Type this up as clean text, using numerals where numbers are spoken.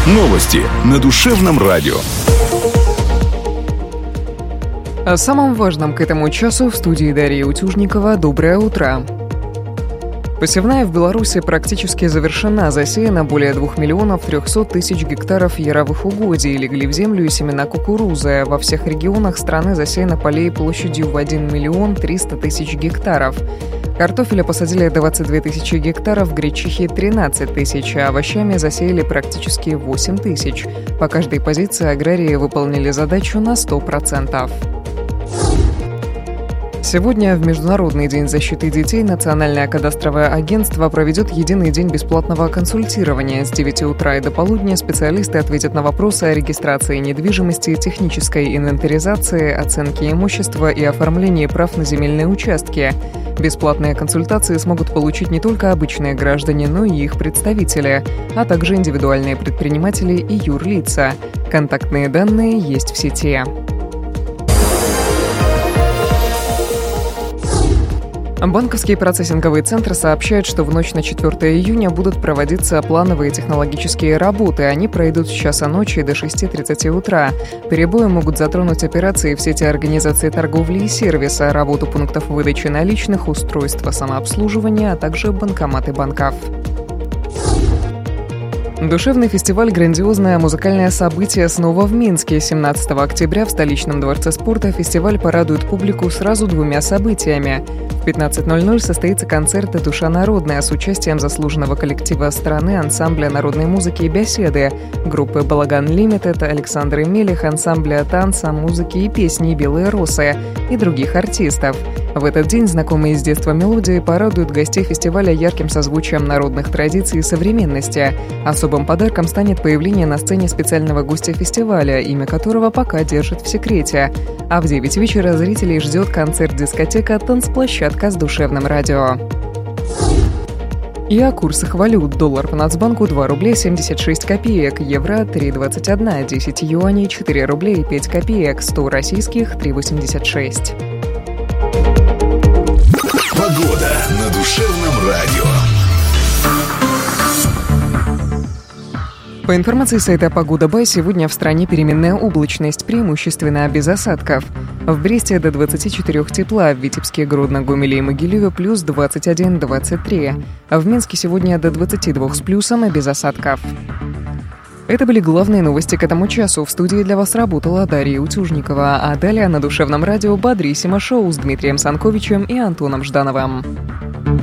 Новости на Душевном радио. О самом важном к этому часу в студии Дарья Утюжникова. Доброе утро. Посевная в Беларуси практически завершена. Засеяно более 2 300 000 гектаров яровых угодий. Легли в землю и семена кукурузы. Во всех регионах страны засеяно полей площадью в 1 300 000 гектаров. Картофеля посадили 22 000 гектаров, гречихи 13 тысяч, а овощами засеяли практически 8 тысяч. По каждой позиции аграрии выполнили задачу на 100%. Сегодня, в Международный день защиты детей, Национальное кадастровое агентство проведет единый день бесплатного консультирования. С 9 утра и до полудня специалисты ответят на вопросы о регистрации недвижимости, технической инвентаризации, оценке имущества и оформлении прав на земельные участки. Бесплатные консультации смогут получить не только обычные граждане, но и их представители, а также индивидуальные предприниматели и юрлица. Контактные данные есть в сети. Банковский процессинговый центр сообщает, что в ночь на 4 июня будут проводиться плановые технологические работы. Они пройдут с часа ночи до 6:30 утра. Перебои могут затронуть операции в сети организации торговли и сервиса, работу пунктов выдачи наличных, устройства самообслуживания, а также банкоматы банков. Душевный фестиваль «Грандиозное музыкальное событие» снова в Минске. 17 октября в столичном дворце спорта фестиваль порадует публику сразу 2 событиями. В 15:00 состоится концерт «Душа народная» с участием заслуженного коллектива страны, ансамбля народной музыки и беседы, группы «Балаган Лимитед», Александр Мелих, ансамбля танца, музыки и песни «Белые росы» и других артистов. В этот день знакомые с детства мелодии порадуют гостей фестиваля ярким созвучием народных традиций и современности. Особым подарком станет появление на сцене специального гостя фестиваля, имя которого пока держат в секрете. А в 9 вечера зрителей ждет концерт-дискотека «Танцплощадка» с Душевным радио. И о курсах валют. Доллар по Нацбанку 2 рубля 76 копеек, евро 3,21, 10 юаней 4 рубля и 5 копеек, 100 российских 3,86. Погода на Душевном радио. По информации сайта «Погода.бай», сегодня в стране переменная облачность, преимущественно без осадков. В Бресте до 24 тепла, в Витебске, Гродно, Гомеле и Могилеве плюс 21-23. А в Минске сегодня до 22 с плюсом и без осадков. Это были главные новости к этому часу. В студии для вас работала Дарья Утюжникова. А далее на Душевном радио «Бодрисимо» шоу с Дмитрием Санковичем и Антоном Ждановым.